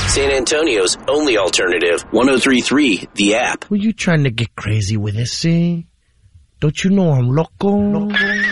San Antonio's only alternative, 103.3 The App. Were you trying to get crazy with this, see? Don't you know I'm loco?